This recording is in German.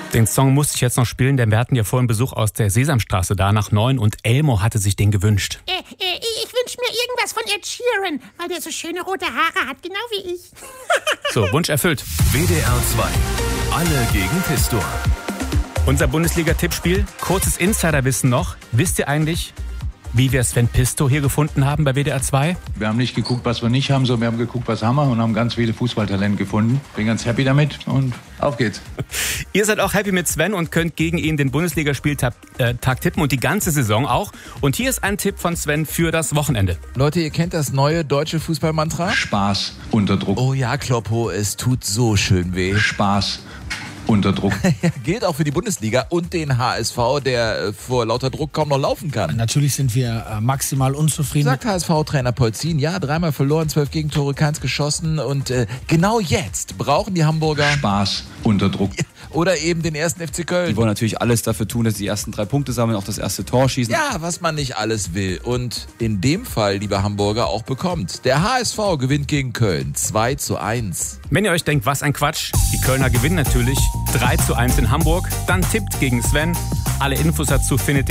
Den Song musste ich jetzt noch spielen, denn wir hatten ja vorhin Besuch aus der Sesamstraße da nach 9 und Elmo hatte sich den gewünscht. Ich wünsche mir irgendwas von Ed Sheeran, weil der so schöne rote Haare hat, genau wie ich. So, Wunsch erfüllt. WDR 2. Alle gegen Pistor. Unser Bundesliga-Tippspiel. Kurzes Insiderwissen noch. Wisst ihr eigentlich, wie wir Sven Pisto hier gefunden haben bei WDR 2? Wir haben nicht geguckt, was wir nicht haben, sondern wir haben geguckt, was haben wir und haben ganz viele Fußballtalente gefunden. Bin ganz happy damit und auf geht's. Ihr seid auch happy mit Sven und könnt gegen ihn den Bundesligaspieltag tippen und die ganze Saison auch. Und hier ist ein Tipp von Sven für das Wochenende. Leute, ihr kennt das neue deutsche Fußballmantra? Spaß unter Druck. Oh ja, Kloppo, es tut so schön weh. Spaß unter Druck. Gilt auch für die Bundesliga und den HSV, der vor lauter Druck kaum noch laufen kann. Natürlich sind wir maximal unzufrieden. Sagt HSV-Trainer Polzin, ja, 3-mal verloren, 12 Gegentore, keins geschossen und genau jetzt brauchen die Hamburger Spaß unter Druck. Oder eben den ersten FC Köln. Die wollen natürlich alles dafür tun, dass sie die ersten 3 Punkte sammeln, auch das erste Tor schießen. Ja, was man nicht alles will und in dem Fall, liebe Hamburger, auch bekommt. Der HSV gewinnt gegen Köln 2:1. Wenn ihr euch denkt, was ein Quatsch, die Kölner gewinnen natürlich 3:1 in Hamburg, dann tippt gegen Sven. Alle Infos dazu findet ihr